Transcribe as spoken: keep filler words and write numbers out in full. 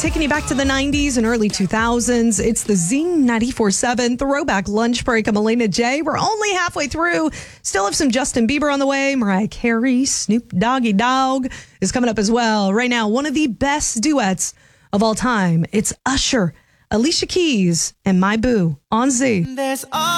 taking you back to the nineties and early two thousands. It's the Zing ninety-four seven Throwback Lunch Break. I'm Elena J. We're only halfway through. Still have some Justin Bieber on the way. Mariah Carey, Snoop Doggy Dogg is coming up as well. Right now, one of the best duets of all time. It's Usher, Alicia Keys, and My Boo on Z. There's all